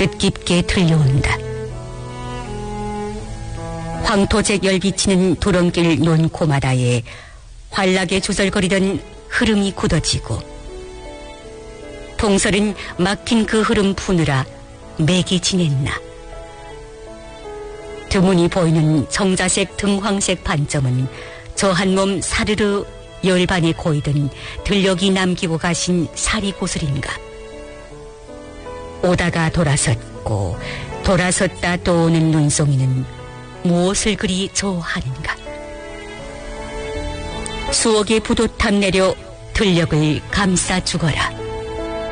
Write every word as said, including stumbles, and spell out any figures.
뜻깊게 들려온다. 황토색 열비치는 도롱길 논코마다에 환락에 조절거리던 흐름이 굳어지고 동설은 막힌 그 흐름 푸느라 맥이 지냈나. 드문이 보이는 정자색 등황색 반점은 저 한 몸 사르르 열반에 고이던 들녘이 남기고 가신 사리고슬인가. 오다가 돌아섰고 돌아섰다 또 오는 눈송이는 무엇을 그리 좋아하는가. 수옥의 부돛탑 내려 들녘을 감싸 주거라.